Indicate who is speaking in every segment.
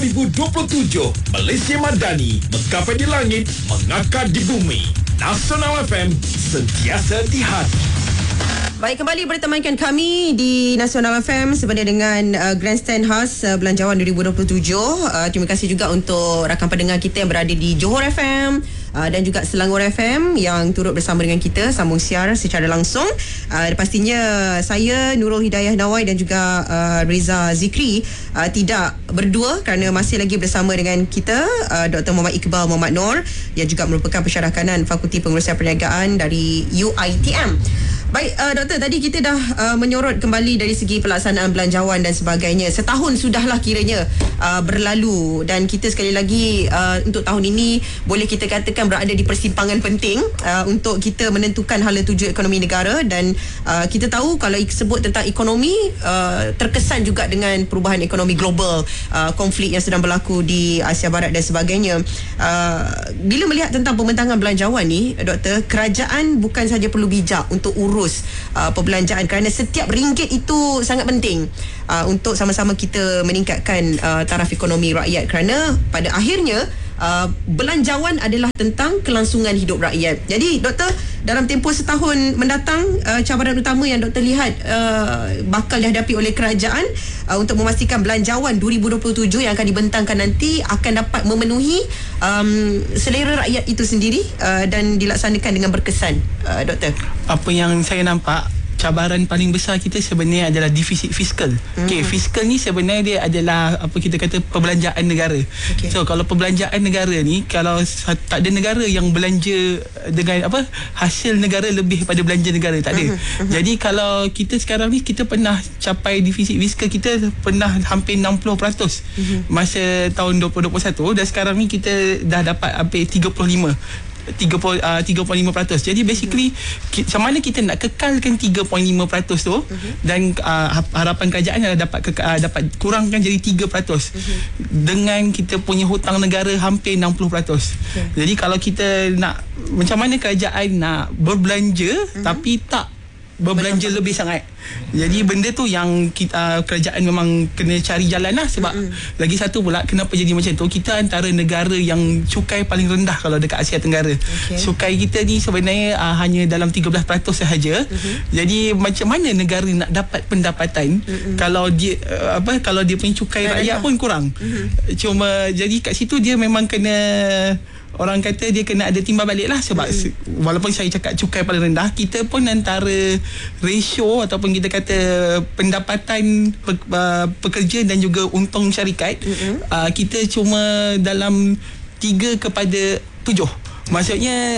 Speaker 1: 2027 Malaysia Madani menggapai di langit, mengakar di bumi. Nasional FM, sentiasa di hati.
Speaker 2: Baik, kembali bertemankan kami di Nasional FM sebenarnya dengan Grandstand khas Belanjawan 2027. Terima kasih juga untuk rakan pendengar kita yang berada di Johor FM dan juga Selangor FM yang turut bersama dengan kita sambung siar secara langsung. Pastinya saya Nurul Hidayah Nawai dan juga Reza Zikri tidak berdua kerana masih lagi bersama dengan kita Dr. Muhammad Iqbal Muhammad Noor yang juga merupakan pensyarah kanan Fakulti Pengurusan Perniagaan dari UiTM. Baik, Doktor, tadi kita dah menyorot kembali dari segi pelaksanaan belanjawan dan sebagainya. Setahun sudahlah kiranya berlalu dan kita sekali lagi untuk tahun ini boleh kita katakan berada di persimpangan penting untuk kita menentukan hala tuju ekonomi negara dan kita tahu kalau sebut tentang ekonomi terkesan juga dengan perubahan ekonomi global, konflik yang sedang berlaku di Asia Barat dan sebagainya. Bila melihat tentang pembentangan belanjawan ni, Doktor, kerajaan bukan sahaja perlu bijak untuk urus perbelanjaan kerana setiap ringgit itu sangat penting untuk sama-sama kita meningkatkan taraf ekonomi rakyat kerana pada akhirnya belanjawan adalah tentang kelangsungan hidup rakyat. Jadi Doktor, dalam tempoh setahun mendatang cabaran utama yang Doktor lihat bakal dihadapi oleh kerajaan untuk memastikan belanjawan 2027 yang akan dibentangkan nanti akan dapat memenuhi selera rakyat itu sendiri dan dilaksanakan dengan berkesan, Doktor.
Speaker 3: Apa yang saya nampak, cabaran paling besar kita sebenarnya adalah defisit fiskal. Okey, fiskal ni sebenarnya dia adalah apa kita kata perbelanjaan negara. Okay. So kalau perbelanjaan negara ni, kalau tak ada negara yang belanja dengan apa hasil negara lebih pada belanja negara, tak ada. Jadi kalau kita sekarang ni kita pernah capai defisit fiskal kita pernah hampir 60% masa tahun 2021 dan sekarang ni kita dah dapat hampir 35%. Jadi basically macam mana kita nak kekalkan 3.5% tu dan harapan kerajaan adalah dapat kurangkan jadi 3% dengan kita punya hutang negara hampir 60%. Jadi kalau kita nak, macam mana kerajaan nak berbelanja tapi tak berbelanja lebih sangat. Jadi benda tu yang kita, kerajaan memang kena cari jalan lah. Sebab lagi satu pula, kenapa jadi macam tu, kita antara negara yang cukai paling rendah kalau dekat Asia Tenggara. Cukai kita ni sebenarnya hanya dalam 13% sahaja. Jadi macam mana negara nak dapat pendapatan kalau dia kalau dia punya cukai rakyat pun kurang. Cuma jadi kat situ dia memang kena, orang kata dia kena ada timbal balik lah. Sebab walaupun saya cakap cukai paling rendah, kita pun antara ratio ataupun kita kata pendapatan pekerja dan juga untung syarikat, kita cuma dalam 3/7. Maksudnya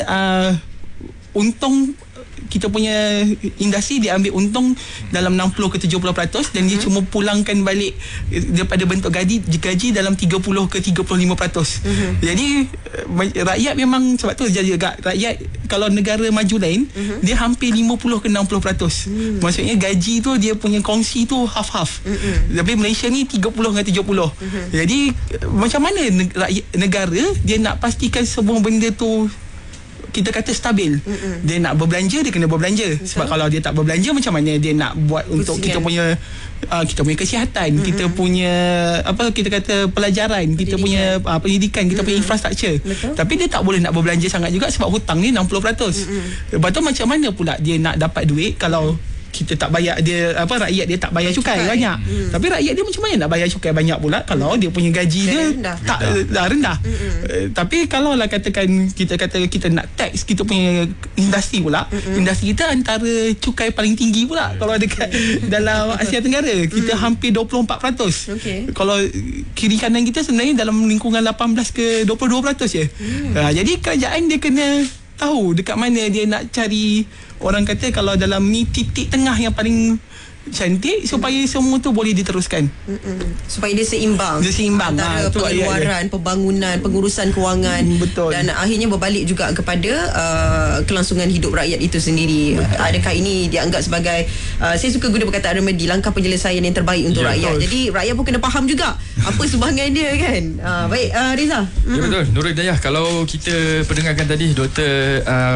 Speaker 3: untung kita punya industri dia ambil untung dalam 60 ke 70% dan dia cuma pulangkan balik daripada bentuk gaji dalam 30 ke 35%. Jadi rakyat memang, sebab tu jadi rakyat kalau negara maju lain dia hampir 50 ke 60%. Maksudnya gaji tu dia punya kongsi tu half-half. Tapi Malaysia ni 30 dengan 70. Jadi macam mana negara dia nak pastikan semua benda tu kita kata stabil. Dia nak berbelanja, dia kena berbelanja. Sebab kalau dia tak berbelanja, macam mana dia nak buat untuk kita punya kesihatan, kita punya apa kita kata pelajaran, kita punya pendidikan, kita punya infrastruktur. Tapi dia tak boleh nak berbelanja sangat juga sebab hutang ni 60%. Lepas tu macam mana pula dia nak dapat duit kalau kita tak bayar dia, rakyat dia tak bayar cukai banyak. Tapi rakyat dia macam mana nak bayar cukai banyak pula kalau dia punya gaji dia rendah. Tapi kalau lah katakan kita kata kita nak tax kita punya industri pula, industri kita antara cukai paling tinggi pula kalau dekat dalam Asia Tenggara. Kita hampir 24%. Kalau kiri kanan kita sebenarnya dalam lingkungan 18 ke 22% je. Jadi kerajaan dia kena tahu dekat mana dia nak cari, orang kata kalau dalam ni titik tengah yang paling cantik supaya semua tu boleh diteruskan.
Speaker 2: Supaya dia seimbang. Antara pengeluaran, pembangunan, pengurusan kewangan. Dan akhirnya berbalik juga kepada kelangsungan hidup rakyat itu sendiri. Adakah ini dianggap sebagai saya suka guna perkataan remedi, langkah penyelesaian yang terbaik untuk rakyat. Jadi rakyat pun kena faham juga apa sumbangan dia kan. Baik, Reza.
Speaker 4: Ya betul, Nurul Hidayah. Kalau kita pendengarkan tadi Doktor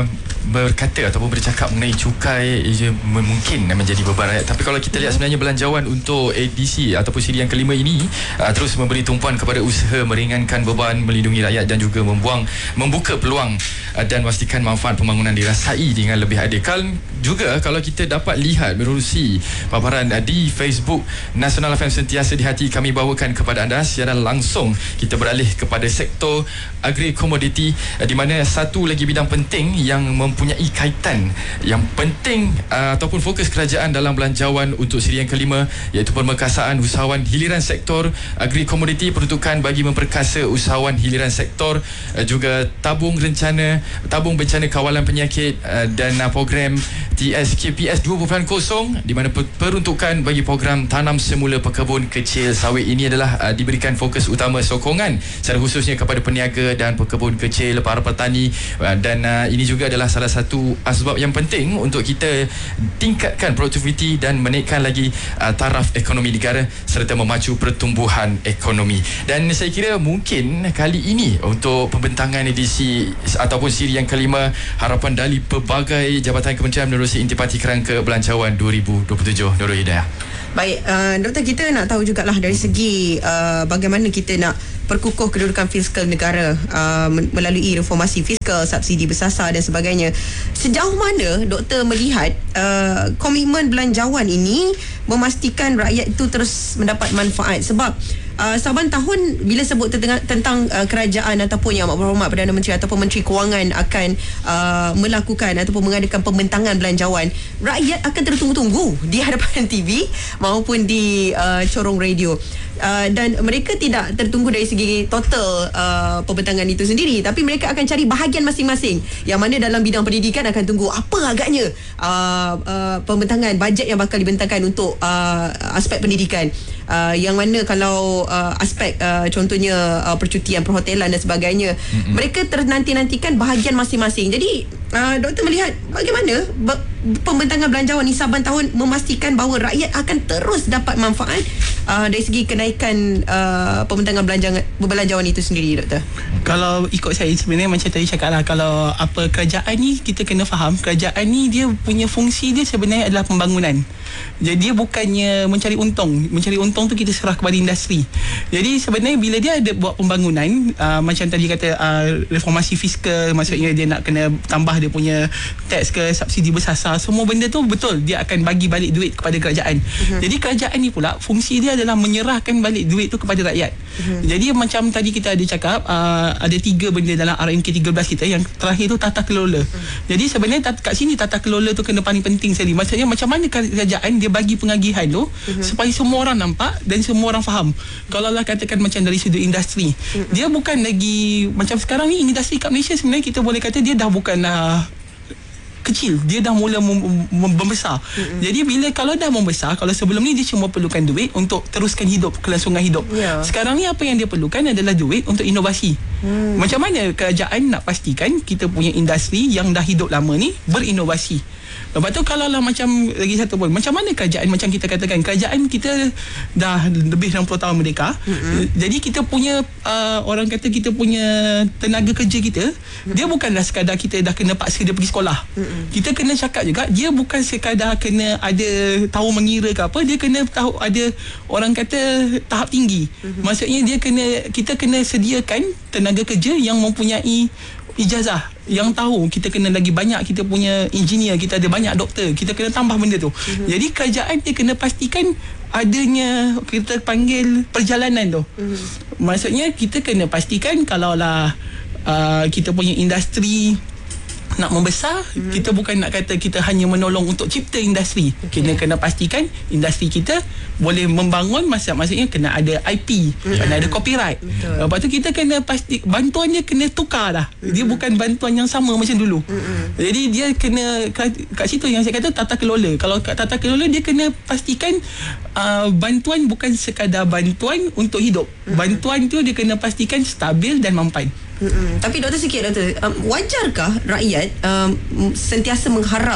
Speaker 4: berkata ataupun bercakap mengenai cukai mungkin menjadi beban rakyat, tapi kalau kita lihat sebenarnya belanjawan untuk edisi ataupun siri yang kelima ini terus memberi tumpuan kepada usaha meringankan beban, melindungi rakyat dan juga membuka peluang dan memastikan manfaat pembangunan dirasai dengan lebih adil. Juga kalau kita dapat lihat menerusi paparan di Facebook Nasional FM Sentiasa di Hati, kami bawakan kepada anda secara langsung. Kita beralih kepada sektor agri-komoditi, di mana satu lagi bidang penting yang mempunyai kaitan yang penting ataupun fokus kerajaan dalam belanjawan untuk siri yang kelima, iaitu pemerkasaan usahawan hiliran sektor agri-komoditi, peruntukan bagi memperkasa usahawan hiliran sektor, juga tabung bencana kawalan penyakit dan program TSKPS 2.0, di mana peruntukan bagi program tanam semula pekebun kecil sawit ini adalah diberikan fokus utama sokongan secara khususnya kepada peniaga dan pekebun kecil, para petani, dan ini juga adalah salah satu sebab yang penting untuk kita tingkatkan produktiviti dan menaikkan lagi taraf ekonomi negara serta memacu pertumbuhan ekonomi. Dan saya kira mungkin kali ini untuk pembentangan edisi ataupun siri yang kelima, harapan dari pelbagai jabatan kementerian menerusi intipati kerangka belanjawan 2027. Nurul Hidayah.
Speaker 2: Baik, Doktor, kita nak tahu jugalah dari segi bagaimana kita nak perkukuh kedudukan fiskal negara melalui reformasi fiskal, subsidi bersasar dan sebagainya. Sejauh mana Doktor melihat komitmen belanjawan ini memastikan rakyat itu terus mendapat manfaat? Sebab saban tahun bila sebut tentang kerajaan ataupun yang Amat Berhormat Perdana Menteri ataupun Menteri Kewangan akan melakukan ataupun mengadakan pembentangan belanjawan, rakyat akan tertunggu-tunggu di hadapan TV maupun di corong radio. Dan mereka tidak tertunggu dari segi total pembentangan itu sendiri, tapi mereka akan cari bahagian masing-masing, yang mana dalam bidang pendidikan akan tunggu apa agaknya pembentangan bajet yang bakal dibentangkan untuk aspek pendidikan, yang mana kalau aspek contohnya percutian, perhotelan dan sebagainya, mereka nantikan bahagian masing-masing. Jadi Doktor melihat bagaimana pembentangan belanjawan ni saban tahun memastikan bahawa rakyat akan terus dapat manfaat dari segi kenaikan pembentangan belanjawan itu sendiri, Doktor?
Speaker 3: Kalau ikut saya sebenarnya macam tadi cakap lah, kalau apa kerajaan ni kita kena faham, kerajaan ni dia punya fungsi dia sebenarnya adalah pembangunan. Jadi dia bukannya mencari untung. Mencari untung tu kita serah kepada industri. Jadi sebenarnya bila dia ada buat pembangunan, macam tadi kata reformasi fiskal, maksudnya dia nak kena tambah dia punya tax ke subsidi bersasar, semua benda tu betul dia akan bagi balik duit kepada kerajaan. Jadi kerajaan ni pula fungsi dia adalah menyerahkan balik duit tu kepada rakyat. Jadi macam tadi kita ada cakap, ada 3 benda dalam RMK 13 kita. Yang terakhir tu tata kelola. Jadi sebenarnya kat sini tata kelola tu kena paling penting sekali. Maksudnya macam mana kerajaan dia bagi pengagihan tu supaya semua orang nampak dan semua orang faham. Kalau lah katakan macam dari sudut industri, dia bukan lagi macam sekarang ni, industri kat Malaysia sebenarnya kita boleh kata dia dah bukanlah kecil, dia dah mula membesar. Jadi bila kalau dah membesar, kalau sebelum ni dia cuma perlukan duit untuk teruskan hidup, kelangsungan hidup. Sekarang ni apa yang dia perlukan adalah duit untuk inovasi. Macam mana kerajaan nak pastikan kita punya industri yang dah hidup lama ni berinovasi? Lepas tu kalau lah macam lagi satu pun, macam mana kerajaan, macam kita katakan kerajaan kita dah lebih 60 tahun merdeka. Jadi kita punya orang kata kita punya tenaga kerja kita, dia bukanlah sekadar kita dah kena paksa dia pergi sekolah. Kita kena cakap juga, dia bukan sekadar kena ada tahu mengira ke apa, dia kena tahu ada orang kata tahap tinggi. Maksudnya kita kena sediakan tenaga kerja yang mempunyai ijazah, yang tahu. Kita kena lagi banyak, kita punya engineer, kita ada banyak doktor, kita kena tambah benda tu. Jadi kerajaan dia kena pastikan adanya, kita panggil perjalanan tu. Maksudnya kita kena pastikan kalau lah kita punya industri nak membesar, kita bukan nak kata kita hanya menolong untuk cipta industri. Kita kena pastikan industri kita boleh membangun, maksudnya kena ada IP, kena ada copyright. Lepas tu kita kena bantuan dia kena tukar dah. Dia bukan bantuan yang sama macam dulu. Jadi dia kena kat situ yang saya kata tata kelola. Kalau kat tata kelola dia kena pastikan bantuan bukan sekadar bantuan untuk hidup. Bantuan tu dia kena pastikan stabil dan mampan.
Speaker 2: Tapi Doktor, sikit Doktor, wajarkah rakyat sentiasa mengharap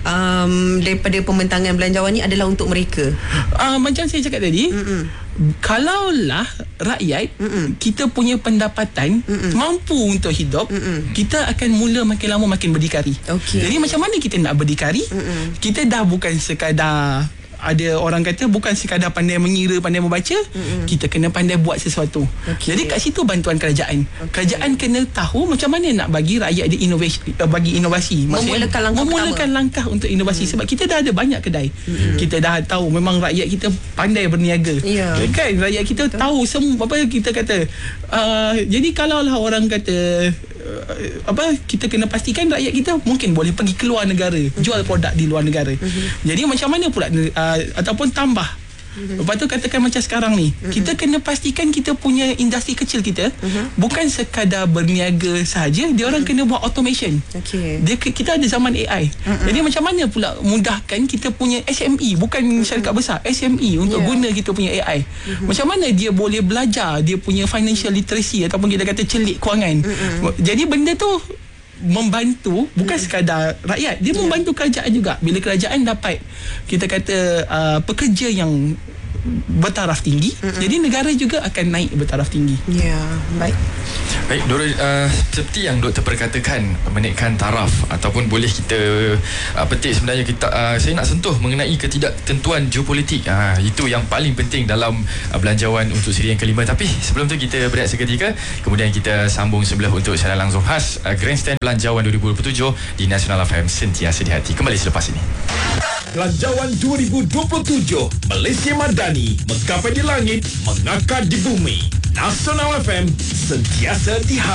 Speaker 2: daripada pembentangan belanjawan ni adalah untuk mereka?
Speaker 3: Macam saya cakap tadi, kalaulah rakyat kita punya pendapatan mampu untuk hidup, kita akan mula makin lama makin berdikari. Jadi macam mana kita nak berdikari? Kita dah bukan sekadar, ada orang kata bukan sekadar pandai mengira, pandai membaca, kita kena pandai buat sesuatu. Jadi kat situ bantuan kerajaan. Kerajaan kena tahu macam mana nak bagi rakyat dia bagi inovasi. Maksudnya memulakan langkah untuk inovasi. Sebab kita dah ada banyak kedai. Kita dah tahu memang rakyat kita pandai berniaga. Kan rakyat kita tahu semua apa kita kata. Jadi kalaulah orang kata kita kena pastikan rakyat kita mungkin boleh pergi keluar negara, jual produk di luar negara. Jadi macam mana pula ataupun tambah. Lepas tu katakan macam sekarang ni, kita kena pastikan kita punya industri kecil kita bukan sekadar berniaga sahaja, dia orang kena buat automation. Kita ada zaman AI. Jadi macam mana pula mudahkan kita punya SME, bukan syarikat besar, SME untuk guna kita punya AI. Macam mana dia boleh belajar dia punya financial literacy ataupun kita kata celik kewangan. Jadi benda tu membantu bukan sekadar rakyat, dia membantu kerajaan juga. Bila kerajaan dapat kita kata pekerja yang bertaraf tinggi, jadi negara juga akan naik bertaraf tinggi.
Speaker 4: Baik, Dora, seperti yang doktor perkatakan, menaikkan taraf ataupun boleh kita petik sebenarnya kita saya nak sentuh mengenai ketidaktentuan geopolitik. Itu yang paling penting dalam belanjawan untuk siri yang kelima. Tapi sebelum tu kita berehat seketika, kemudian kita sambung sebelah untuk siaran langsung khas Grandstand Belanjawan 2027 di Nasional FM, sentiasa di hati. Kembali selepas ini.
Speaker 1: Belanjawan 2027 Malaysia Madani, menggapai di langit, mengakar di bumi. Nasional FM, sentiasa di hati.